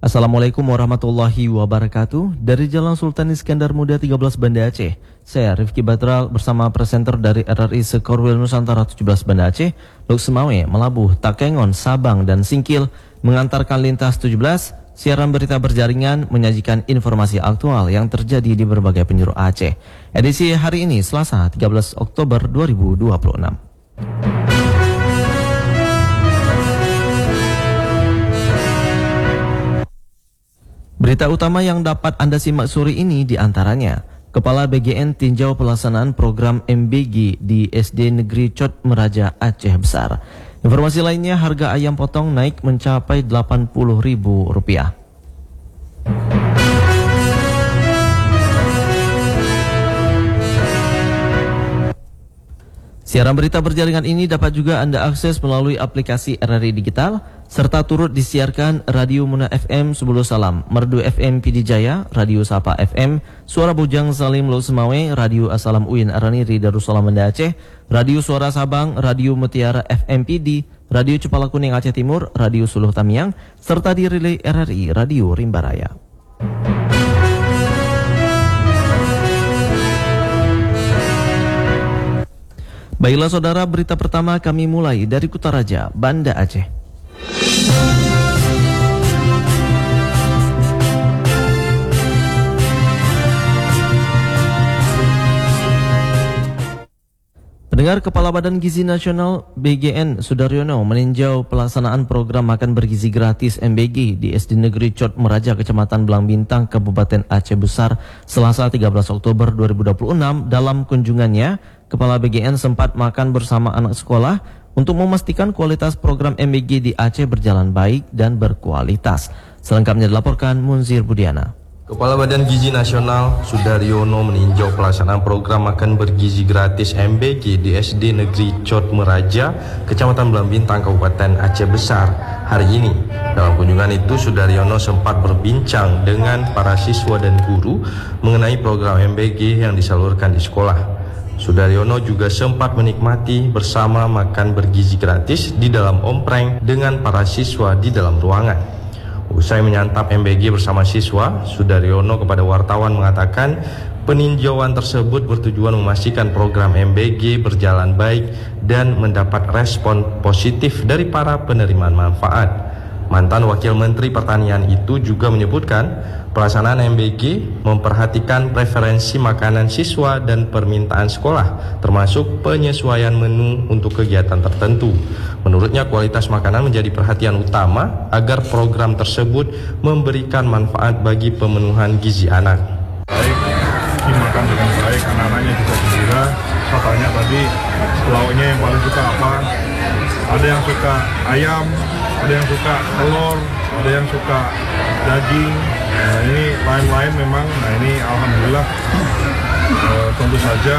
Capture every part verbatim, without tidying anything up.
Assalamualaikum warahmatullahi wabarakatuh. Dari Jalan Sultan Iskandar Muda tiga belas Banda Aceh, saya Rifki Batral bersama presenter dari R R I Sekorwil Nusantara tujuh belas Banda Aceh, Luk Semawe, Melabuh, Takengon, Sabang, dan Singkil mengantarkan lintas tujuh belas, siaran berita berjaringan menyajikan informasi aktual yang terjadi di berbagai penjuru Aceh. Edisi hari ini Selasa tiga belas Oktober dua ribu dua puluh enam. Berita utama yang dapat Anda simak sore ini diantaranya: Kepala B G N tinjau pelaksanaan program M B G di S D Negeri Cot Meraja Aceh Besar. Informasi lainnya, harga ayam potong naik mencapai delapan puluh ribu rupiah. Siaran berita berjaringan ini dapat juga Anda akses melalui aplikasi R R I Digital, serta turut disiarkan Radio Muna F M Subulu Salam, Merdu F M P D Jaya, Radio Sapa F M, Suara Bujang Salim Luk Semawe, Radio Asalam Uin Araniri Darussalam Banda Aceh, Radio Suara Sabang, Radio Mutiara F M P D, Radio Cepala Kuning Aceh Timur, Radio Suluh Tamiang, serta di relay R R I Radio Rimba Raya. Baiklah saudara, berita pertama kami mulai dari Kutaraja, Banda Aceh. Pendengar, Kepala Badan Gizi Nasional B G N Sudaryono meninjau pelaksanaan program makan bergizi gratis M B G di S D Negeri Cot Meraja, Kecamatan Belang Bintang, Kabupaten Aceh Besar, Selasa tiga belas Oktober dua ribu dua puluh enam. Dalam kunjungannya, Kepala B G N sempat makan bersama anak sekolah untuk memastikan kualitas program M B G di Aceh berjalan baik dan berkualitas. Selengkapnya dilaporkan Munzir Budiana. Kepala Badan Gizi Nasional Sudaryono meninjau pelaksanaan program makan bergizi gratis M B G di S D Negeri Cot Meraja, Kecamatan Belang Bintang, Kabupaten Aceh Besar hari ini. Dalam kunjungan itu, Sudaryono sempat berbincang dengan para siswa dan guru mengenai program M B G yang disalurkan di sekolah. Sudaryono juga sempat menikmati bersama makan bergizi gratis di dalam ompreng dengan para siswa di dalam ruangan. Usai menyantap M B G bersama siswa, Sudaryono kepada wartawan mengatakan peninjauan tersebut bertujuan memastikan program M B G berjalan baik dan mendapat respon positif dari para penerimaan manfaat. Mantan Wakil Menteri Pertanian itu juga menyebutkan pelaksanaan M B G memperhatikan preferensi makanan siswa dan permintaan sekolah, termasuk penyesuaian menu untuk kegiatan tertentu. Menurutnya, kualitas makanan menjadi perhatian utama agar program tersebut memberikan manfaat bagi pemenuhan gizi anak. Baik, dimakan dengan baik, anak-anaknya juga gembira. Saya tanya tadi, lauknya yang paling suka apa? Ada yang suka ayam, ada yang suka telur, ada yang suka daging. Nah, ini lain-lain memang. Nah, ini alhamdulillah eh, tentu saja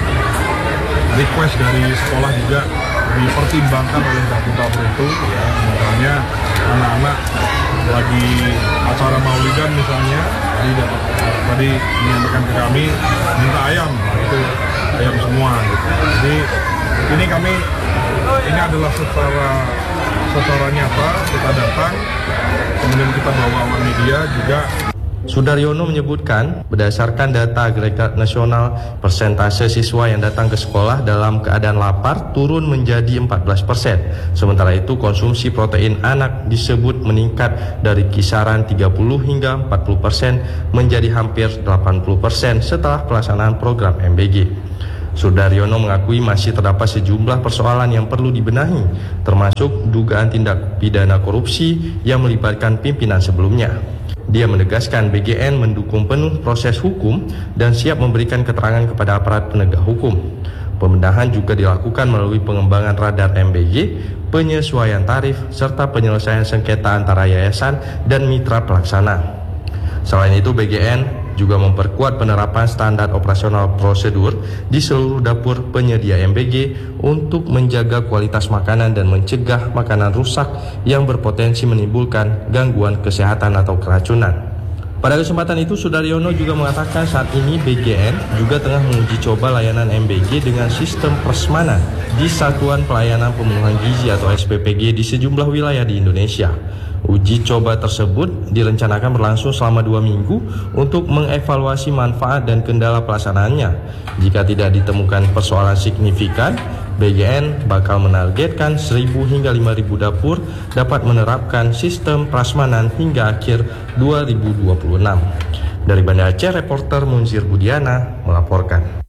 request dari sekolah juga dipertimbangkan oleh tabur-tabur itu, ya. Misalnya anak-anak lagi acara maulidan misalnya, tadi dapat tadi menyampaikan ke kami minta ayam, nah, itu ayam semua gitu. Jadi ini kami ini adalah secara secara nyata kita datang, kemudian kita bawa awak media juga. Sudaryono menyebutkan berdasarkan data agregat nasional, persentase siswa yang datang ke sekolah dalam keadaan lapar turun menjadi empat belas persen. Sementara itu konsumsi protein anak disebut meningkat dari kisaran tiga puluh hingga empat puluh persen menjadi hampir delapan puluh persen setelah pelaksanaan program M B G. Sudaryono mengakui masih terdapat sejumlah persoalan yang perlu dibenahi, termasuk dugaan tindak pidana korupsi yang melibatkan pimpinan sebelumnya. Dia menegaskan B G N mendukung penuh proses hukum dan siap memberikan keterangan kepada aparat penegak hukum. Pembenahan juga dilakukan melalui pengembangan radar M B G, penyesuaian tarif, serta penyelesaian sengketa antara yayasan dan mitra pelaksana. Selain itu, B G N juga memperkuat penerapan standar operasional prosedur di seluruh dapur penyedia M B G untuk menjaga kualitas makanan dan mencegah makanan rusak yang berpotensi menimbulkan gangguan kesehatan atau keracunan. Pada kesempatan itu, Sudaryono juga mengatakan saat ini B G N juga tengah menguji coba layanan M B G dengan sistem prasmanan di Satuan Pelayanan Pemenuhan Gizi atau S P P G di sejumlah wilayah di Indonesia. Uji coba tersebut direncanakan berlangsung selama dua minggu untuk mengevaluasi manfaat dan kendala pelaksanaannya. Jika tidak ditemukan persoalan signifikan, B G N bakal menargetkan seribu hingga lima ribu dapur dapat menerapkan sistem prasmanan hingga akhir dua ribu dua puluh enam. Dari Banda Aceh, reporter Munzir Budiana melaporkan.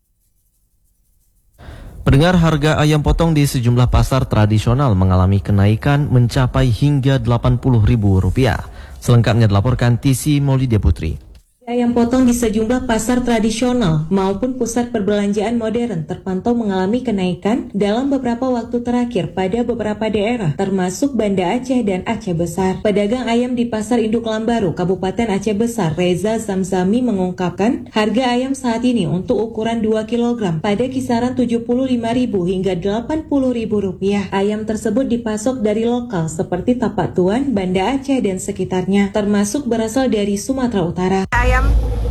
Pendengar, harga ayam potong di sejumlah pasar tradisional mengalami kenaikan mencapai hingga delapan puluh ribu rupiah. Selengkapnya dilaporkan T C Maulidia Putri. Ayam potong di sejumlah pasar tradisional maupun pusat perbelanjaan modern terpantau mengalami kenaikan dalam beberapa waktu terakhir pada beberapa daerah, termasuk Banda Aceh dan Aceh Besar. Pedagang ayam di Pasar Induk Lambaru, Kabupaten Aceh Besar, Reza Zamzami mengungkapkan harga ayam saat ini untuk ukuran dua kilogram pada kisaran tujuh puluh lima ribu hingga delapan puluh ribu rupiah. Ayam tersebut dipasok dari lokal seperti Tapak Tuan, Banda Aceh dan sekitarnya, termasuk berasal dari Sumatera Utara. Ayam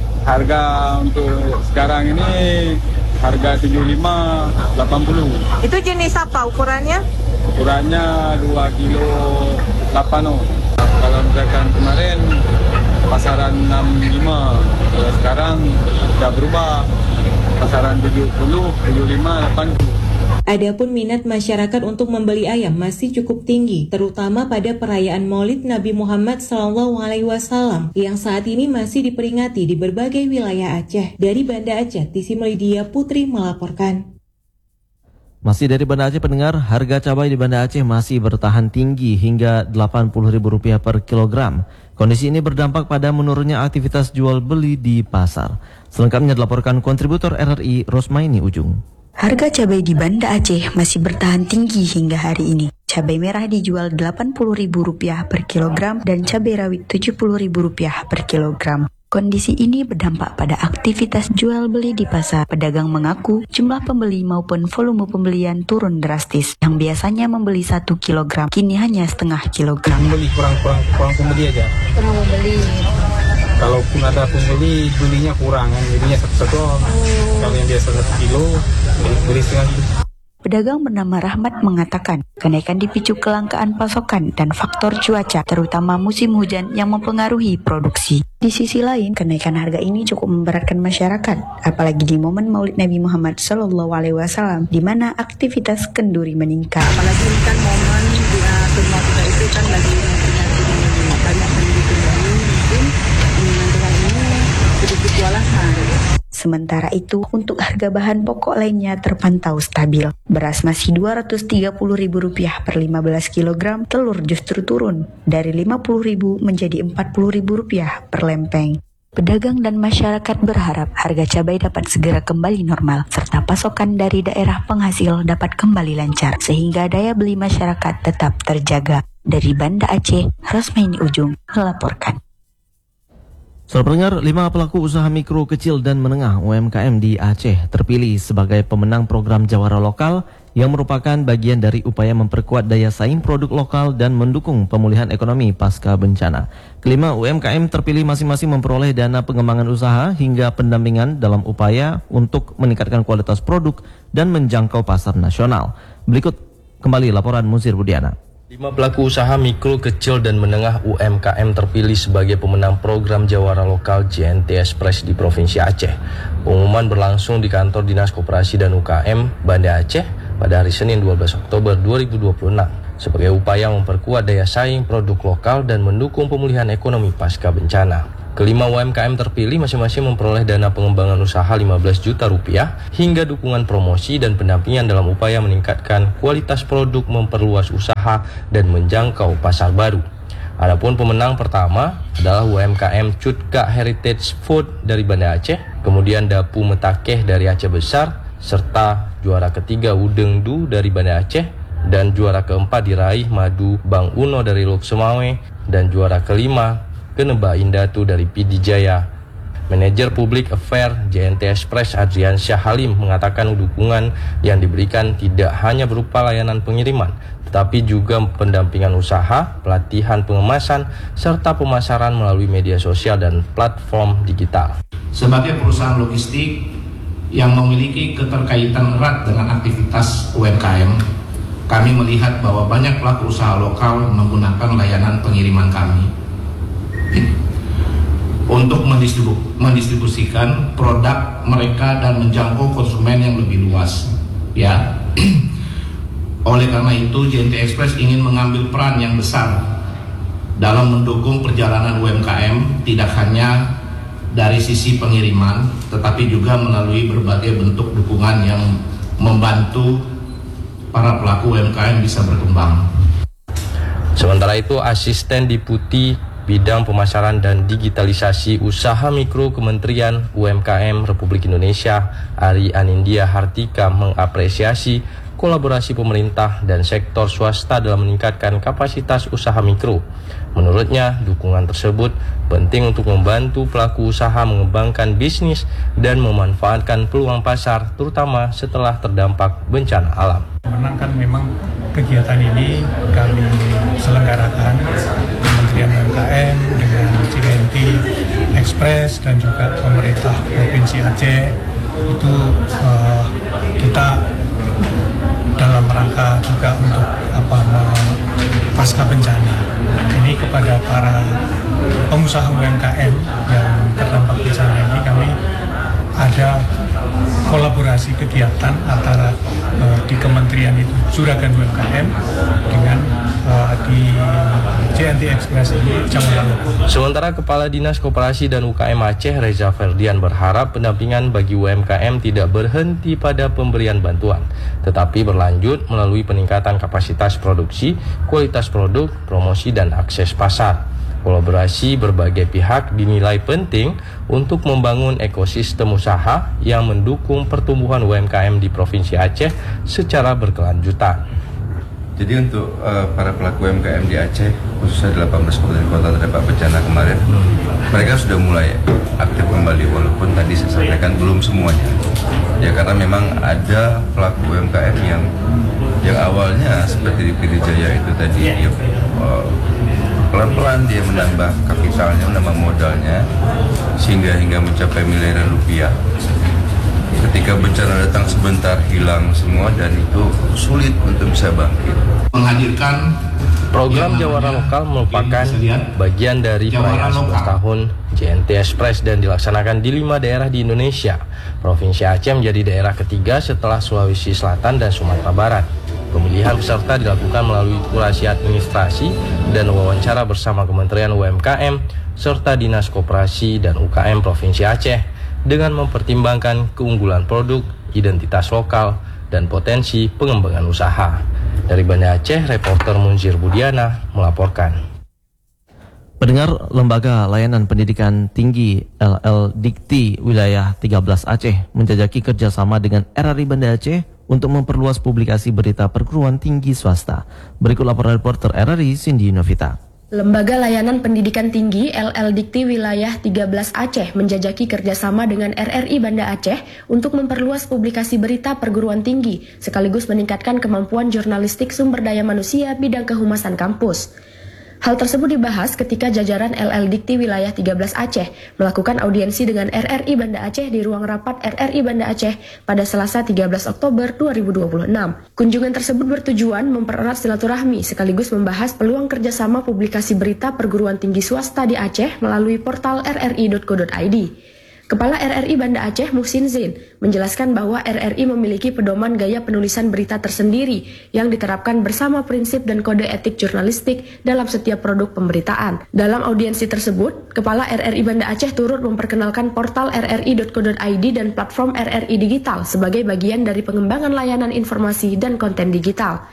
harga untuk sekarang ini harga tujuh puluh lima, delapan puluh. Itu jenis apa ukurannya? Ukurannya dua kilo delapan. Oh. Kalau misalkan kemarin pasaran enam puluh lima, kalau sekarang sudah berubah. Pasaran tujuh puluh, tujuh puluh lima, delapan puluh. Adapun minat masyarakat untuk membeli ayam masih cukup tinggi, terutama pada perayaan Maulid Nabi Muhammad shallallahu alaihi wasallam yang saat ini masih diperingati di berbagai wilayah Aceh. Dari Banda Aceh, T C Maulidia Putri melaporkan. Masih dari Banda Aceh, pendengar, harga cabai di Banda Aceh masih bertahan tinggi hingga delapan puluh ribu rupiah per kilogram. Kondisi ini berdampak pada menurunnya aktivitas jual beli di pasar. Selengkapnya dilaporkan kontributor R R I Rosmaini Ujung. Harga cabai di Banda Aceh masih bertahan tinggi hingga hari ini. Cabai merah dijual delapan puluh ribu rupiah per kilogram dan cabai rawit tujuh puluh ribu rupiah per kilogram. Kondisi ini berdampak pada aktivitas jual beli di pasar. Pedagang mengaku jumlah pembeli maupun volume pembelian turun drastis. Yang biasanya membeli satu kilogram, kini hanya setengah kilogram. Beli kurang-kurang kurang pembeli aja. Kurang membeli. Kalaupun ada pembeli, belinya kurang kan, jadinya satu-satu. Oh. Kalau yang biasa satu kilo, beli setengah kilo. Pedagang bernama Rahmat mengatakan, kenaikan dipicu kelangkaan pasokan dan faktor cuaca, terutama musim hujan yang mempengaruhi produksi. Di sisi lain, kenaikan harga ini cukup memberatkan masyarakat, apalagi di momen Maulid Nabi Muhammad shallallahu alaihi wasallam, di mana aktivitas kenduri meningkat. Apalagi ini kan momen di rumah kita itu kan lagi banyak penduduk mungkin menjelang ini sedikit kewalahan. Sementara itu, untuk harga bahan pokok lainnya terpantau stabil. Beras masih dua ratus tiga puluh ribu rupiah per lima belas kilogram, telur justru turun dari lima puluh ribu menjadi empat puluh ribu rupiah per lempeng. Pedagang dan masyarakat berharap harga cabai dapat segera kembali normal, serta pasokan dari daerah penghasil dapat kembali lancar, sehingga daya beli masyarakat tetap terjaga. Dari Banda Aceh, Rosmaini Ujung melaporkan. Saudara pendengar, lima pelaku usaha mikro, kecil, dan menengah U M K M di Aceh terpilih sebagai pemenang program Jawara Lokal yang merupakan bagian dari upaya memperkuat daya saing produk lokal dan mendukung pemulihan ekonomi pasca bencana. Kelima U M K M terpilih masing-masing memperoleh dana pengembangan usaha hingga pendampingan dalam upaya untuk meningkatkan kualitas produk dan menjangkau pasar nasional. Berikut kembali laporan Munzir Budiana. Lima pelaku usaha mikro, kecil, dan menengah U M K M terpilih sebagai pemenang program Jawara Lokal J N T Express di Provinsi Aceh. Pengumuman berlangsung di kantor Dinas Koperasi dan U K M Banda Aceh pada hari Senin dua belas Oktober dua ribu dua puluh enam sebagai upaya memperkuat daya saing produk lokal dan mendukung pemulihan ekonomi pasca bencana. Kelima U M K M terpilih masing-masing memperoleh dana pengembangan usaha lima belas juta rupiah hingga dukungan promosi dan pendampingan dalam upaya meningkatkan kualitas produk, memperluas usaha, dan menjangkau pasar baru. Adapun pemenang pertama adalah U M K M Cutka Heritage Food dari Banda Aceh, kemudian Dapu Metakeh dari Aceh Besar, serta juara ketiga Udeng Du dari Banda Aceh, dan juara keempat diraih Madu Bang Uno dari Lok Semawe, dan juara kelima Keneba Indatu dari Pidi Jaya. Manajer Public Affairs J N T Express Adriansyah Halim mengatakan dukungan yang diberikan tidak hanya berupa layanan pengiriman, tetapi juga pendampingan usaha, pelatihan pengemasan, serta pemasaran melalui media sosial dan platform digital. Sebagai perusahaan logistik yang memiliki keterkaitan erat dengan aktivitas U M K M, kami melihat bahwa banyak pelaku usaha lokal menggunakan layanan pengiriman kami untuk mendistribu mendistribusikan produk mereka dan menjangkau konsumen yang lebih luas. Ya, oleh karena itu J N T Express ingin mengambil peran yang besar dalam mendukung perjalanan U M K M, tidak hanya dari sisi pengiriman, tetapi juga melalui berbagai bentuk dukungan yang membantu para pelaku U M K M bisa berkembang. Sementara itu, Asisten Deputi Bidang Pemasaran dan Digitalisasi Usaha Mikro Kementerian U M K M Republik Indonesia, Ari Anindya Hartika, mengapresiasi kolaborasi pemerintah dan sektor swasta dalam meningkatkan kapasitas usaha mikro. Menurutnya, dukungan tersebut penting untuk membantu pelaku usaha mengembangkan bisnis dan memanfaatkan peluang pasar, terutama setelah terdampak bencana alam. Menangkan memang kegiatan ini kami selenggarakan Kementerian U M K M dengan J N T Express dan juga pemerintah Provinsi Aceh. Itu uh, kita dalam rangka juga untuk apa pasca bencana ini kepada para pengusaha U M K M yang terdampak bencana ini, kami ada kolaborasi kegiatan antara uh, di kementerian itu Juragan U M K M dengan uh, di J N T Express ini Jawa Lombok. Sementara Kepala Dinas Koperasi dan U K M Aceh Reza Ferdian berharap pendampingan bagi U M K M tidak berhenti pada pemberian bantuan, tetapi berlanjut melalui peningkatan kapasitas produksi, kualitas produk, promosi dan akses pasar. Kolaborasi berbagai pihak dinilai penting untuk membangun ekosistem usaha yang mendukung pertumbuhan U M K M di Provinsi Aceh secara berkelanjutan. Jadi untuk uh, para pelaku U M K M di Aceh, khususnya delapan belas kabupaten kota terdampak bencana kemarin, mereka sudah mulai aktif kembali, walaupun tadi saya sampaikan belum semuanya. Ya karena memang ada pelaku U M K M yang yang awalnya seperti di Pidijaya itu tadi, ya, uh, pelan-pelan dia menambah kapitalnya, menambah modalnya, sehingga hingga mencapai miliaran rupiah. Ketika bencana datang sebentar hilang semua dan itu sulit untuk bisa bangkit. Menghadirkan program Jawara Lokal merupakan bagian dari perayaan sebelas tahun J N T Express dan dilaksanakan di lima daerah di Indonesia. Provinsi Aceh menjadi daerah ketiga setelah Sulawesi Selatan dan Sumatera Barat. Pemilihan peserta dilakukan melalui kurasi administrasi dan wawancara bersama Kementerian U M K M serta Dinas Koperasi dan U K M Provinsi Aceh dengan mempertimbangkan keunggulan produk, identitas lokal, dan potensi pengembangan usaha. Dari Banda Aceh, reporter Munzir Budiana melaporkan. Pendengar, Lembaga Layanan Pendidikan Tinggi L L Dikti Wilayah tiga belas Aceh menjajaki kerjasama dengan R R I Banda Aceh untuk memperluas publikasi berita perguruan tinggi swasta. Berikut laporan reporter R R I Cindy Novita. Lembaga Layanan Pendidikan Tinggi L L Dikti Wilayah tiga belas Aceh menjajaki kerjasama dengan R R I Banda Aceh untuk memperluas publikasi berita perguruan tinggi, sekaligus meningkatkan kemampuan jurnalistik sumber daya manusia bidang kehumasan kampus. Hal tersebut dibahas ketika jajaran L L Dikti Wilayah tiga belas Aceh melakukan audiensi dengan R R I Banda Aceh di ruang rapat R R I Banda Aceh pada Selasa tiga belas Oktober dua ribu dua puluh enam. Kunjungan tersebut bertujuan mempererat silaturahmi sekaligus membahas peluang kerjasama publikasi berita perguruan tinggi swasta di Aceh melalui portal r r i dot co dot i d. Kepala R R I Banda Aceh Muhsin Zain menjelaskan bahwa R R I memiliki pedoman gaya penulisan berita tersendiri yang diterapkan bersama prinsip dan kode etik jurnalistik dalam setiap produk pemberitaan. Dalam audiensi tersebut, Kepala R R I Banda Aceh turut memperkenalkan portal r r i dot co dot i d dan platform R R I Digital sebagai bagian dari pengembangan layanan informasi dan konten digital.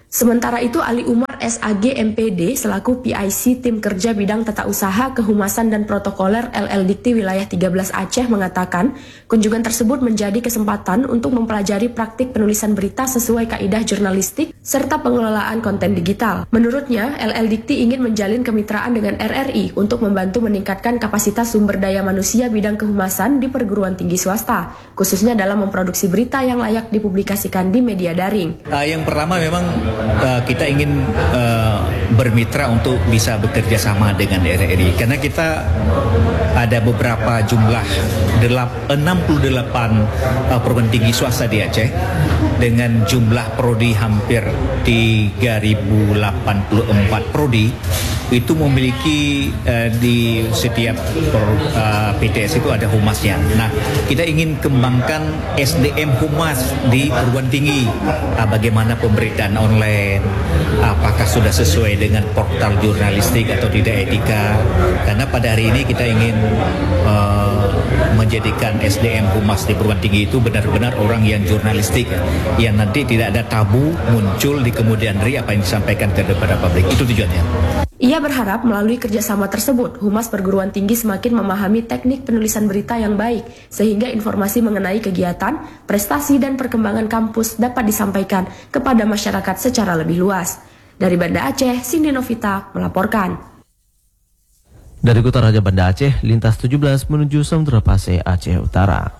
Sementara itu, Ali Umar S A G M P D selaku P I C Tim Kerja Bidang Tata Usaha, Kehumasan dan Protokoler L L Dikti Wilayah tiga belas Aceh mengatakan, kunjungan tersebut menjadi kesempatan untuk mempelajari praktik penulisan berita sesuai kaidah jurnalistik serta pengelolaan konten digital. Menurutnya, L L Dikti ingin menjalin kemitraan dengan R R I untuk membantu meningkatkan kapasitas sumber daya manusia bidang kehumasan di perguruan tinggi swasta, khususnya dalam memproduksi berita yang layak dipublikasikan di media daring. Uh, yang pertama memang uh, kita ingin uh, bermitra untuk bisa bekerja sama dengan R R I, karena kita ada beberapa jumlah enam puluh delapan uh, perguruan tinggi swasta di Aceh dengan jumlah prodi hampir tiga ribu delapan puluh empat prodi. Itu memiliki uh, di setiap per, uh, P T S itu ada humasnya. Nah, kita ingin kembangkan S D M humas di perguruan tinggi. Uh, bagaimana pemberitaan online, apakah sudah sesuai dengan portal jurnalistik atau tidak etika. Karena pada hari ini kita ingin uh, menjadikan S D M humas di perguruan tinggi itu benar-benar orang yang jurnalistik, yang nanti tidak ada tabu muncul di kemudian hari apa yang disampaikan kepada publik. Itu tujuannya. Ia berharap melalui kerjasama tersebut, Humas Perguruan Tinggi semakin memahami teknik penulisan berita yang baik, sehingga informasi mengenai kegiatan, prestasi, dan perkembangan kampus dapat disampaikan kepada masyarakat secara lebih luas. Dari Banda Aceh, Cindy Novita melaporkan. Dari Kota Raja Banda Aceh, lintas tujuh belas menuju Samudra Pasir, Aceh Utara.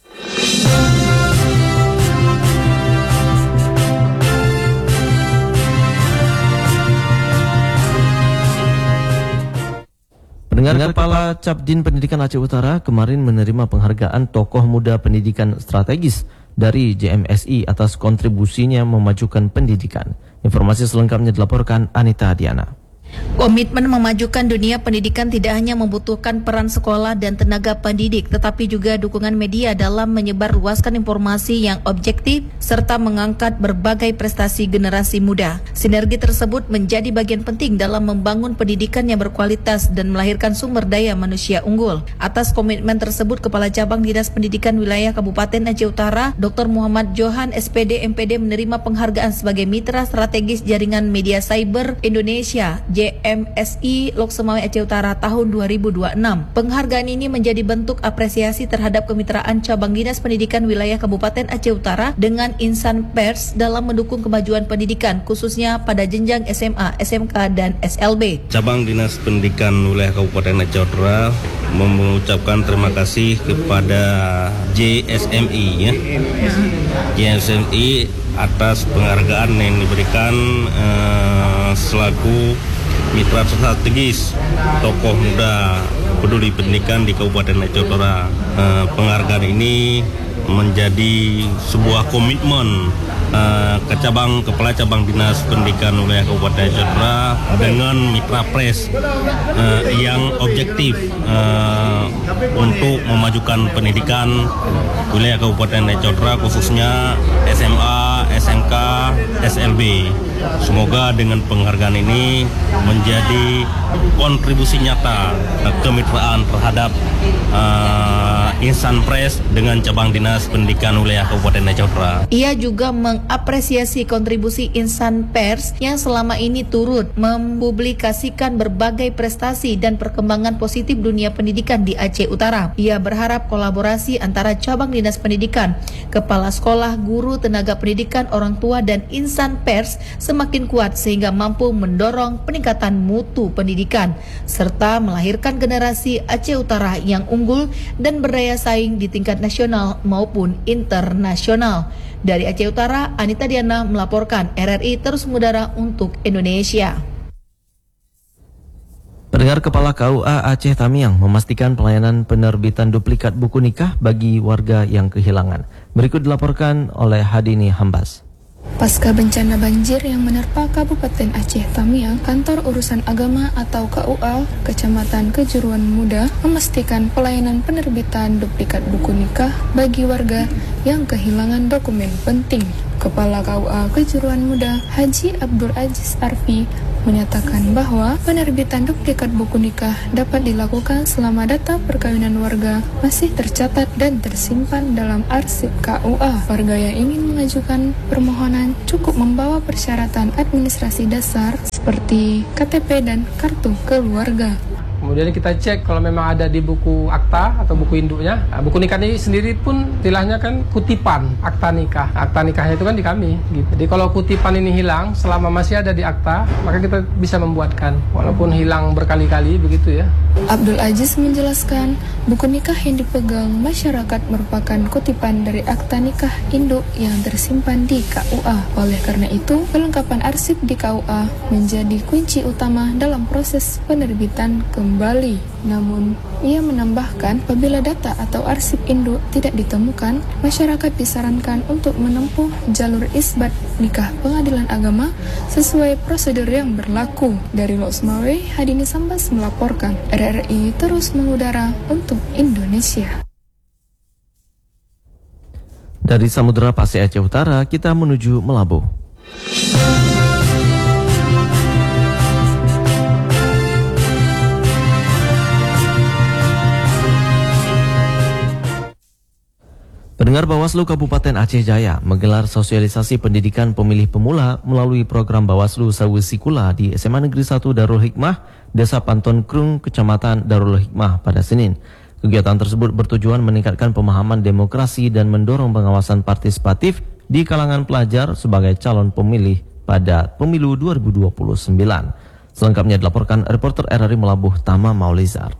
Pendengar, Kepala Capdin Pendidikan Aceh Utara kemarin menerima penghargaan Tokoh Muda Pendidikan Strategis dari J M S I atas kontribusinya memajukan pendidikan. Informasi selengkapnya dilaporkan Anita Diana. Komitmen memajukan dunia pendidikan tidak hanya membutuhkan peran sekolah dan tenaga pendidik, tetapi juga dukungan media dalam menyebarluaskan informasi yang objektif serta mengangkat berbagai prestasi generasi muda. Sinergi tersebut menjadi bagian penting dalam membangun pendidikan yang berkualitas dan melahirkan sumber daya manusia unggul. Atas komitmen tersebut, Kepala Cabang Dinas Pendidikan Wilayah Kabupaten Aceh Utara, Doktor Muhammad Johan S P D M P D menerima penghargaan sebagai Mitra Strategis Jaringan Media Cyber Indonesia J M S I Lok Semawe Aceh Utara tahun dua ribu dua puluh enam. Penghargaan ini menjadi bentuk apresiasi terhadap kemitraan Cabang Dinas Pendidikan Wilayah Kabupaten Aceh Utara dengan insan pers dalam mendukung kemajuan pendidikan, khususnya pada jenjang S M A, S M K, dan S L B. Cabang Dinas Pendidikan Wilayah Kabupaten Aceh Utara mengucapkan terima kasih kepada J S M I ya. J S M I atas penghargaan yang diberikan uh, selaku Mitra Strategis Tokoh Muda Peduli Pendidikan di Kabupaten Aceh Utara. Uh, penghargaan ini menjadi sebuah komitmen uh, ke cabang Kepala Cabang Dinas Pendidikan Wilayah Kabupaten Aceh Utara dengan mitra pres uh, yang objektif uh, untuk memajukan pendidikan wilayah Kabupaten Aceh Utara, khususnya S M A, S M K, S L B. Semoga dengan penghargaan ini menjadi kontribusi nyata uh, kemitraan terhadap uh, insan pres dengan Cabang Dinas Pendidikan Wilayah Kabupaten Aceh Utara. Ia juga mengapresiasi kontribusi insan pers yang selama ini turut mempublikasikan berbagai prestasi dan perkembangan positif dunia pendidikan di Aceh Utara. Ia berharap kolaborasi antara Cabang Dinas Pendidikan, kepala sekolah, guru, tenaga pendidikan, orang tua, dan insan pers semakin kuat sehingga mampu mendorong peningkatan mutu pendidikan serta melahirkan generasi Aceh Utara yang unggul dan berdaya saing di tingkat nasional maupun internasional. Dari Aceh Utara, Anita Diana melaporkan. R R I terus mengudara untuk Indonesia. Pendengar, Kepala K U A Aceh Tamiang memastikan pelayanan penerbitan duplikat buku nikah bagi warga yang kehilangan. Berikut dilaporkan oleh Hadini Hambas. Pasca bencana banjir yang menerpa Kabupaten Aceh Tamiang, Kantor Urusan Agama atau K U A Kecamatan Kejuruan Muda memastikan pelayanan penerbitan duplikat buku nikah bagi warga yang kehilangan dokumen penting. Kepala K U A Kejuruan Muda Haji Abdul Aziz Arfi menyatakan bahwa penerbitan duplikat buku nikah dapat dilakukan selama data perkawinan warga masih tercatat dan tersimpan dalam arsip K U A. Warga yang ingin mengajukan permohonan cukup membawa persyaratan administrasi dasar seperti K T P dan kartu keluarga. Kemudian kita cek kalau memang ada di buku akta atau buku induknya. Nah, buku nikah ini sendiri pun istilahnya kan kutipan akta nikah. Akta nikahnya itu kan di kami. Gitu. Jadi kalau kutipan ini hilang selama masih ada di akta, maka kita bisa membuatkan. Walaupun hilang berkali-kali begitu ya. Abdul Aziz menjelaskan, buku nikah yang dipegang masyarakat merupakan kutipan dari akta nikah induk yang tersimpan di K U A. Oleh karena itu, kelengkapan arsip di K U A menjadi kunci utama dalam proses penerbitan kembali. Namun, ia menambahkan, apabila data atau arsip induk tidak ditemukan, masyarakat disarankan untuk menempuh jalur isbat nikah pengadilan agama sesuai prosedur yang berlaku. Dari Loksmawe, Hadini Sambas melaporkan. R R I terus mengudara untuk Indonesia. Dari Samudra Pasir Aceh Utara, kita menuju Melabuh. Pendengar, Bawaslu Kabupaten Aceh Jaya menggelar sosialisasi pendidikan pemilih pemula melalui program Bawaslu Sawu Sikula di S M A Negeri satu Darul Hikmah, Desa Panton Krung, Kecamatan Darul Hikmah pada Senin. Kegiatan tersebut bertujuan meningkatkan pemahaman demokrasi dan mendorong pengawasan partisipatif di kalangan pelajar sebagai calon pemilih pada pemilu dua ribu dua puluh sembilan. Selengkapnya dilaporkan reporter R R I Melabuh Tama Maulizar.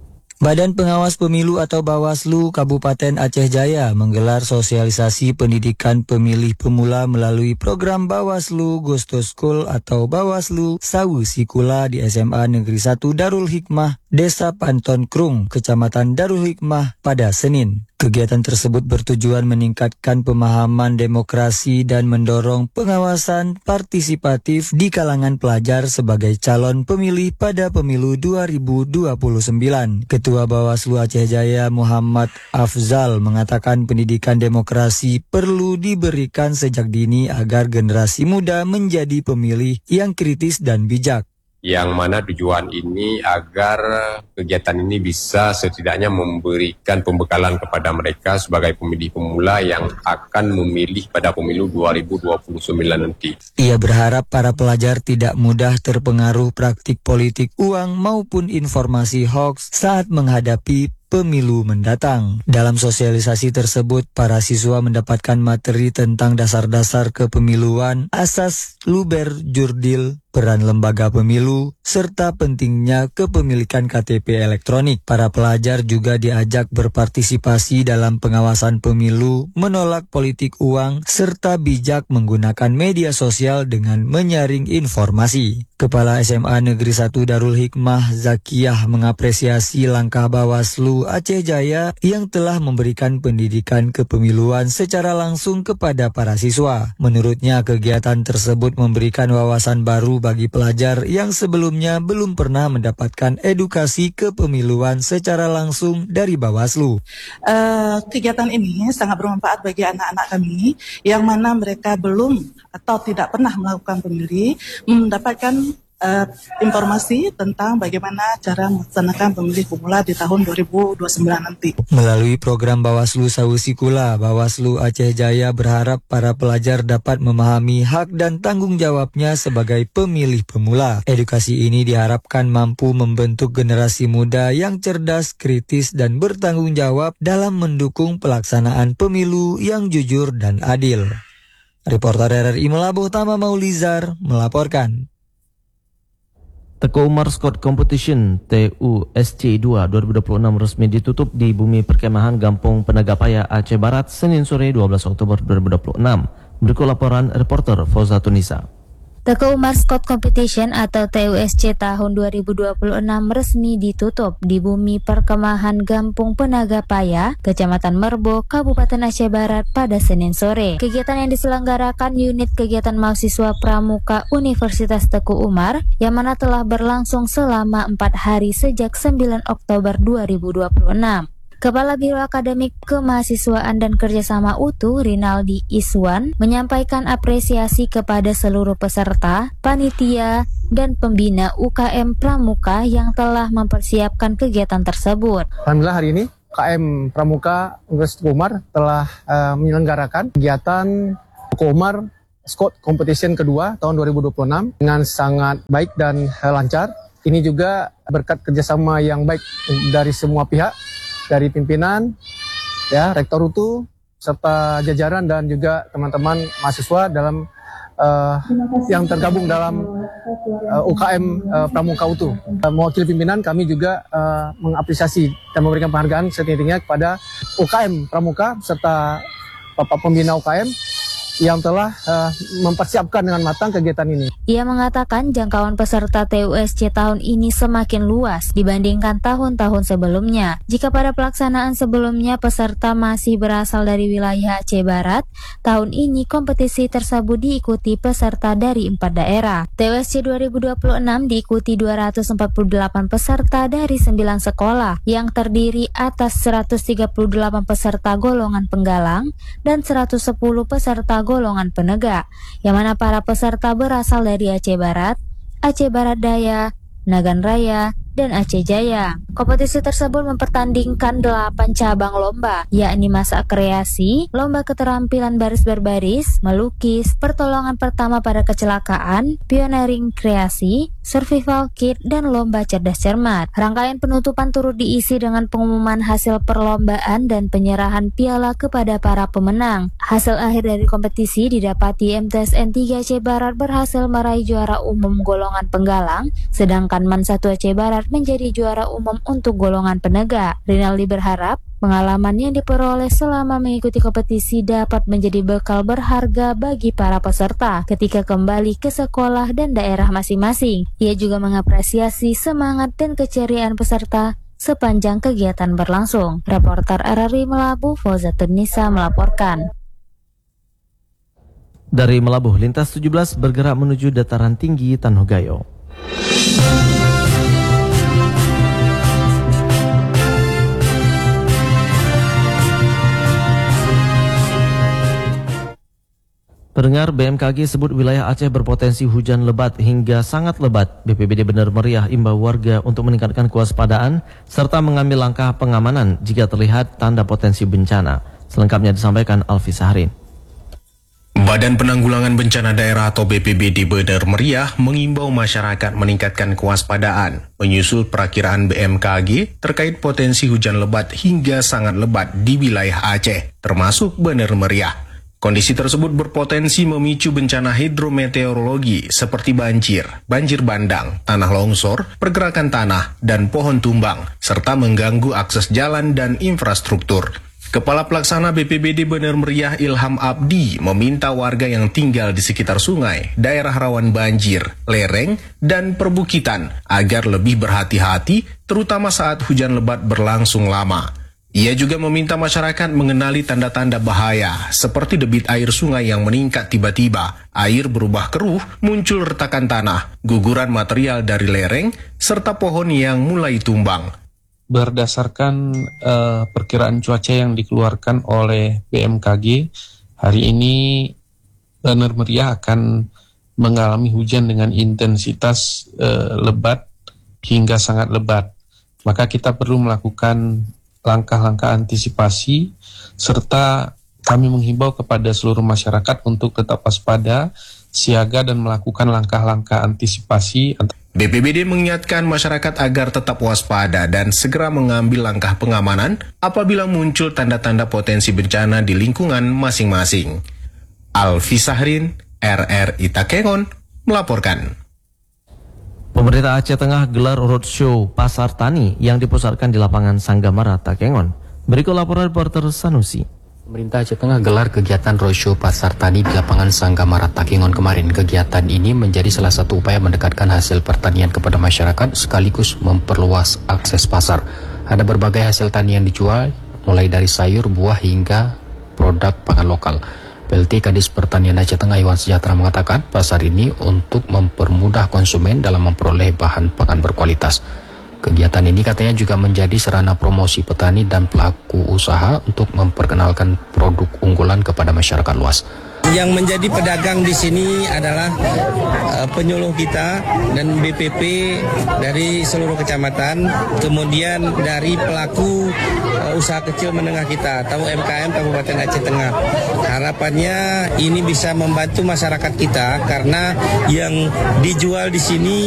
Badan Pengawas Pemilu atau Bawaslu Kabupaten Aceh Jaya menggelar sosialisasi pendidikan pemilih pemula melalui program Bawaslu Gusto School atau Bawaslu Sawu Sikula di S M A Negeri satu Darul Hikmah, Desa Panton Krung, Kecamatan Darul Hikmah pada Senin. Kegiatan tersebut bertujuan meningkatkan pemahaman demokrasi dan mendorong pengawasan partisipatif di kalangan pelajar sebagai calon pemilih pada pemilu dua ribu dua puluh sembilan. Ketua Bawaslu Aceh Jaya Muhammad Afzal mengatakan pendidikan demokrasi perlu diberikan sejak dini agar generasi muda menjadi pemilih yang kritis dan bijak. Yang mana tujuan ini agar kegiatan ini bisa setidaknya memberikan pembekalan kepada mereka sebagai pemilih pemula yang akan memilih pada pemilu dua ribu dua puluh sembilan nanti. Ia berharap para pelajar tidak mudah terpengaruh praktik politik uang maupun informasi hoax saat menghadapi pemilu mendatang. Dalam sosialisasi tersebut, para siswa mendapatkan materi tentang dasar-dasar kepemiluan, asas luber jurdil, peran lembaga pemilu, serta pentingnya kepemilikan K T P elektronik. Para pelajar juga diajak berpartisipasi dalam pengawasan pemilu, menolak politik uang, serta bijak menggunakan media sosial dengan menyaring informasi. Kepala S M A Negeri satu Darul Hikmah Zakiyah mengapresiasi langkah Bawaslu Aceh Jaya yang telah memberikan pendidikan kepemiluan secara langsung kepada para siswa. Menurutnya, kegiatan tersebut memberikan wawasan baru bagi pelajar yang sebelumnya belum pernah mendapatkan edukasi kepemiluan secara langsung dari Bawaslu. Uh, kegiatan ini sangat bermanfaat bagi anak-anak kami yang mana mereka belum atau tidak pernah melakukan pemilih, mendapatkan Uh, informasi tentang bagaimana cara melaksanakan pemilih pemula di tahun dua ribu dua puluh sembilan nanti. Melalui program Bawaslu Sawu Sikula, Bawaslu Aceh Jaya berharap para pelajar dapat memahami hak dan tanggung jawabnya sebagai pemilih pemula. Edukasi ini diharapkan mampu membentuk generasi muda yang cerdas, kritis, dan bertanggung jawab dalam mendukung pelaksanaan pemilu yang jujur dan adil. Reporter R R I Melabuh Tama Maulizar melaporkan. Teko Umar Scott Competition T U S C dua dua ribu dua puluh enam resmi ditutup di Bumi Perkemahan Gampung Penagapaya Aceh Barat Senin sore dua belas Oktober dua ribu dua puluh enam. Berikut laporan reporter Fauza Tunisa. Teko Umar Scott Competition atau T U S C tahun dua ribu dua puluh enam resmi ditutup di Bumi Perkemahan Gampung Penagapaya, Kecamatan Merbo, Kabupaten Aceh Barat pada Senin sore. Kegiatan yang diselenggarakan unit kegiatan mahasiswa pramuka Universitas Teku Umar yang mana telah berlangsung selama empat hari sejak sembilan Oktober dua ribu dua puluh enam. Kepala Biro Akademik Kemahasiswaan dan Kerjasama U T U Rinaldi Iswan menyampaikan apresiasi kepada seluruh peserta, panitia, dan pembina U K M Pramuka yang telah mempersiapkan kegiatan tersebut. Alhamdulillah hari ini U K M Pramuka Universitas Umar telah uh, menyelenggarakan kegiatan Umar Scout Competition kedua tahun dua ribu dua puluh enam dengan sangat baik dan uh, lancar. Ini juga berkat kerjasama yang baik dari semua pihak, dari pimpinan, ya, Rektor U T U, serta jajaran dan juga teman-teman mahasiswa dalam uh, yang tergabung dalam uh, U K M uh, Pramuka U T U. Uh, mewakili pimpinan, kami juga uh, mengapresiasi dan memberikan penghargaan setinggi-tingginya kepada U K M Pramuka serta Bapak Pembina U K M yang telah uh, mempersiapkan dengan matang kegiatan ini. Ia mengatakan jangkauan peserta T U S C tahun ini semakin luas dibandingkan tahun-tahun sebelumnya. Jika pada pelaksanaan sebelumnya peserta masih berasal dari wilayah Aceh Barat, tahun ini kompetisi tersebut diikuti peserta dari empat daerah. T U S C dua ribu dua puluh enam diikuti dua ratus empat puluh delapan peserta dari sembilan sekolah yang terdiri atas seratus tiga puluh delapan peserta golongan penggalang dan seratus sepuluh peserta golongan penegak, yang mana para peserta berasal dari Aceh Barat, Aceh Barat Daya, Nagan Raya, dan Aceh Jaya. Kompetisi tersebut mempertandingkan delapan cabang lomba, yakni masak kreasi, lomba keterampilan baris berbaris, melukis, pertolongan pertama pada kecelakaan, pioneering kreasi, survival kit, dan lomba cerdas cermat. Rangkaian penutupan turut diisi dengan pengumuman hasil perlombaan dan penyerahan piala kepada para pemenang. Hasil akhir dari kompetisi didapati M T S N tiga Aceh Barat berhasil meraih juara umum golongan penggalang, sedangkan M A N satu Aceh Barat menjadi juara umum untuk golongan penegak. Rinaldi berharap pengalaman yang diperoleh selama mengikuti kompetisi dapat menjadi bekal berharga bagi para peserta ketika kembali ke sekolah dan daerah masing-masing. Ia juga mengapresiasi semangat dan keceriaan peserta sepanjang kegiatan berlangsung. Reporter R R I Melabuh, Fauzatun Nisa melaporkan. Dari Melabuh, lintas tujuh belas bergerak menuju dataran tinggi Tanah Gayo. Pendengar, B M K G sebut wilayah Aceh berpotensi hujan lebat hingga sangat lebat. B P B D Bener Meriah imbau warga untuk meningkatkan kewaspadaan serta mengambil langkah pengamanan jika terlihat tanda potensi bencana. Selengkapnya disampaikan Alfi Sahrin. Badan Penanggulangan Bencana Daerah atau B P B D Bener Meriah mengimbau masyarakat meningkatkan kewaspadaan menyusul perakiraan B M K G terkait potensi hujan lebat hingga sangat lebat di wilayah Aceh, termasuk Bener Meriah. Kondisi tersebut berpotensi memicu bencana hidrometeorologi seperti banjir, banjir bandang, tanah longsor, pergerakan tanah, dan pohon tumbang, serta mengganggu akses jalan dan infrastruktur. Kepala Pelaksana B P B D Bener Meriah Ilham Abdi meminta warga yang tinggal di sekitar sungai, daerah rawan banjir, lereng, dan perbukitan agar lebih berhati-hati, terutama saat hujan lebat berlangsung lama. Ia juga meminta masyarakat mengenali tanda-tanda bahaya seperti debit air sungai yang meningkat tiba-tiba, air berubah keruh, muncul retakan tanah, guguran material dari lereng, serta pohon yang mulai tumbang. Berdasarkan uh, perkiraan cuaca yang dikeluarkan oleh B M K G, hari ini Bener Meriah akan mengalami hujan dengan intensitas uh, lebat hingga sangat lebat. Maka kita perlu melakukan langkah-langkah antisipasi, serta kami menghimbau kepada seluruh masyarakat untuk tetap waspada, siaga, dan melakukan langkah-langkah antisipasi. B P B D mengingatkan masyarakat agar tetap waspada dan segera mengambil langkah pengamanan apabila muncul tanda-tanda potensi bencana di lingkungan masing-masing. Alfi Sahrin, R R I Takengon, melaporkan. Pemerintah Aceh Tengah gelar roadshow Pasar Tani yang dipusatkan di lapangan Sanggamara, Takengon. Berikut laporan reporter Sanusi. Pemerintah Aceh Tengah gelar kegiatan roadshow Pasar Tani di lapangan Sanggamara, Takengon kemarin. Kegiatan ini menjadi salah satu upaya mendekatkan hasil pertanian kepada masyarakat sekaligus memperluas akses pasar. Ada berbagai hasil tani yang dijual, mulai dari sayur, buah, hingga produk pangan lokal. P L T Kadis Pertanian Aceh Tengah Iwan Sejahtera mengatakan pasar ini untuk mempermudah konsumen dalam memperoleh bahan pangan berkualitas. Kegiatan ini katanya juga menjadi sarana promosi petani dan pelaku usaha untuk memperkenalkan produk unggulan kepada masyarakat luas. Yang menjadi pedagang di sini adalah uh, penyuluh kita dan B P P dari seluruh kecamatan, kemudian dari pelaku uh, usaha kecil menengah kita atau U M K M Kabupaten Aceh Tengah. Harapannya ini bisa membantu masyarakat kita karena yang dijual di sini